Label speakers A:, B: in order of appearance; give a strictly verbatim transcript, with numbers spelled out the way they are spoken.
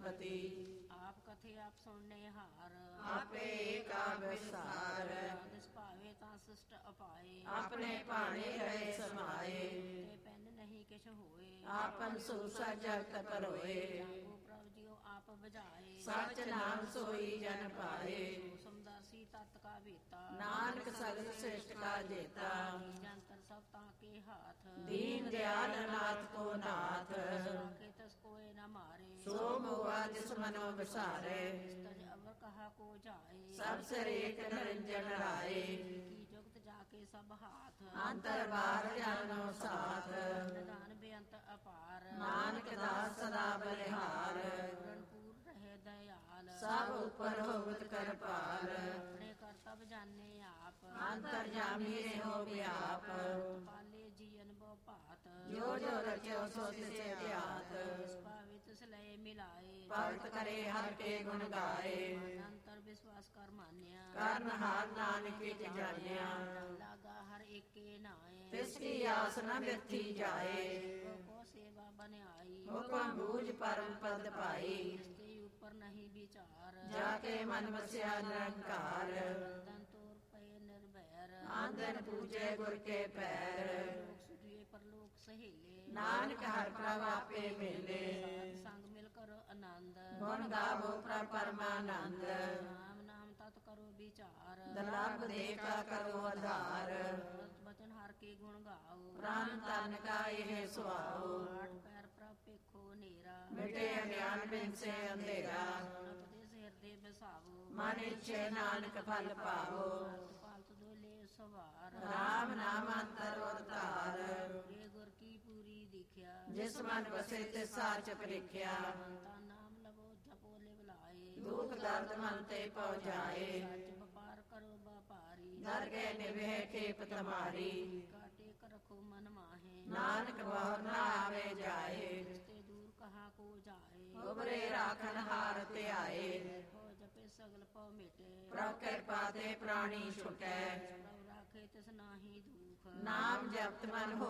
A: ਪਤੀ।
B: ਆਪ ਕਥੇ ਆਪ ਸੁਣਨੇ ਹਾਰ,
A: ਆਪੇ ਏਕਾ ਵਿਸਾਰ।
B: ਜਿਸ ਭਾਵੇ ਤਾਂ ਸਿਸ਼ਟ ਅਪਾਏ,
A: ਆਪਣੇ ਭਾਣੇ ਰਹੇ ਸਮਾਏ।
B: ਤੇ ਪੈਨ ਨਹੀਂ ਕਿਛ ਹੋਏ,
A: ਆਪਨ ਸੂਸਾ ਜਗਤ ਪਰੋਏ।
B: ਜਾਗੋ ਪ੍ਰਭ ਜੀਓ ਆਪ ਬੁਝਾਏ,
A: ਸਚ ਨਾਮ ਸੋਈ ਜਨ ਪਾਏ।
B: ਸਮਦਰਸੀ ਤਤ ਕਾ ਬੀਤਾ,
A: ਨਾਨਕ ਸਗਲ ਸ੍ਰਿਸ਼ਟ ਕਾ ਜੇਤਾ।
B: ਜੰਤਰ ਸਭ ਤਾਂ ਕੇ ਹਾਥ,
A: ਦੀਨ ਦਿਆਲ ਨਾਥ ਕੋ ਨਾਥ।
B: ਰਾਖੇ ਤਸ ਕੋਏ ਨਾ ਮਾਰੇ,
A: ਸੋ ਮੋਆ ਜਿਸ ਮਨੋ ਵਿਸਾਰੇ।
B: ਤਜ ਅਵਰ ਕਹਾ ਕੋ ਜਾਏ,
A: ਸਭ ਸਰੇਕ ਨਿਰੰਜਨ ਰਾਏ।
B: ਕੀ ਜੁਗਤ ਜਾ ਕੇ ਸਭ ਹਾਥ,
A: ਅੰਤਰ ਬਾਰ ਜਾਨੋ ਸਾਥ।
B: ਨਿਦਾਨ ਬੇਅੰਤ ਅਪਾਰ,
A: ਨਾਨਕ ਦਾਸ ਸਦਾ ਬਲਿਹਾਰ।
B: ਪੂਰਨ ਰਹੇ ਦਇਆਲ,
A: ਸਭ ਉਪਰ ਹੋਵਤ ਕਿਰਪਾਲ।
B: ਆਪਣੇ ਕਰਤਬ ਜਾਣੇ ਆਪ,
A: ਅੰਤਰ ਜਾਮੀ ਰਹੋ ਵਿਆਪ।
B: ਪਾਲੇ ਜੀਵਨ ਬੋ ਭਾਤ,
A: ਜੋ ਜੋ ਰਚਿਓ ਸੋ ਤਿਸੇ ਧਿਆਤ।
B: ਜਿਸ ਭਾਵੇ ਤਿਸ ਲਏ ਮਿਲਾਏ,
A: ਭਗਤ ਕਰੇ ਹਰ ਕੇ ਗੁਣ ਗਾਏ।
B: ਅੰਤਰ ਵਿਸ਼ਵਾਸ ਕਰ ਮਾਨਿਆ,
A: ਕਰਨ ਹਾਰ ਨਾਨਕ ਵਿਚ ਜਾਣਿਆ।
B: ਲਾਗਾ ਹਰ ਏਕੇ ਨਾਏ,
A: ਤਿਸ ਕੀ ਆਸ ਨ ਮਿਰਥੀ ਜਾਏ।
B: ਕੋ ਸੇਵਾ ਬਨਿਆਈ,
A: ਹੁਕਮ ਬੂਝ ਪਰਮ ਪਦ ਪਾਈ।
B: ਤੇ ਉੱਪਰ ਨਹੀਂ ਵਿਚਾਰ,
A: ਜਾ ਕੇ ਮਨ ਵਸਿਆ ਨਿਰੰਕਾਰ।
B: ਦਨ ਤੋਰ ਪਏ ਨਿਰਭੈਰ,
A: ਆਂਦਨ ਪੂਜੇ ਗੁਰ ਕੇ ਪੈਰ।
B: ਲੋਕ ਸੁਖੀਏ ਪਰਲੋਕ ਸਹੇਲੇ,
A: ਨਾਨਕ ਹਰਿ ਪ੍ਰਭ ਆਪੇ ਮਿਲੇ।
B: ਸਾਧ ਸੰਗ ਮਿਲ ਕਰੋ ਆਨੰਦ,
A: ਗੁਣ ਗਾਵੋ ਪ੍ਰਭ ਪਰਮਾਨੰਦ।
B: ਨਾਮ ਨਾਮ ਤਤ ਕਰੋ ਵਿਚਾਰ,
A: ਦਲਬ ਦੇਖਾ ਕਰੋ ਆਧਾਰ।
B: ਬਚਨ ਹਰ ਕੇ ਗੁਣ ਗਾਓ,
A: ਪ੍ਰਾਨ ਤਨ ਕਾ ਇਹ ਸੁਆਓ।
B: ਆਠ ਪੈਰ ਪ੍ਰਭ ਪੇਖੋ ਨੇਰਾ,
A: ਮਿਟੇ ਅਗਿਆਨ ਬਿਨ ਸੇ ਅੰਧੇਰਾ।
B: ਆਪਦੇ ਸਿਰ ਦੇ ਬਸਾਵੋ,
A: ਮਨ ਇੱਛੇ ਨਾਨਕ ਫਲ ਪਾਵੋ।
B: ਪਾਲਤ ਦੋਲੇ ਸਵਾਰ,
A: ਰਾਮ ਨਾਮ ਅੰਤਰ ਔਰ ਧਾਰ।
B: ਰੇ ਗੁਰ ਕੀ ਪੂਰੀ ਦਿਖਿਆ,
A: ਜਿਸ ਮਨ ਵਸੇ ਤਿਸ ਸਾਚ ਪਰਿਖਿਆ।
B: ਤਾਂ ਨਾਮ ਲਵੋ ਜਪੋ ਲਿਵ ਲਾਏ,
A: ਦੁਖ ਦਰਦ ਮਨ ਤੇ ਪਹੁ ਜਾਏ।
B: ਸੱਚ ਵਪਾਰ ਕਰੋ ਵਪਾਰੀ,
A: ਦਰ ਗਏ ਨਿਭੇ ਖੇਪ ਤਮਾਰੀ।
B: ਕਾਟੇ ਕਰ ਰਖੋ ਮਨ ਮਾਹੇ,
A: ਨਾਨਕ ਬਹੁ ਨਾ ਆਵੇ ਜਾਏ।
B: ਤੇ ਦੂਰ ਕਹਾ ਕੋ ਜਾਏ,
A: ਉਬਰੇ ਰਾਖਨ ਹਾਰ ਧਿਆਏ।
B: ਹੋ ਜਪੇ ਸਗਲ ਪਉ ਮਿਟੇ,
A: ਪ੍ਰਭ ਕਿਰਪਾ ਤੇ ਪ੍ਰਾਣੀ ਛੁਟੈ।
B: ਪ੍ਰਭ ਰਾਖੇ ਤਿਸ ਨਾਹੀ ਦੁਖ,
A: ਨਾਮ ਜਪਤ ਮਨ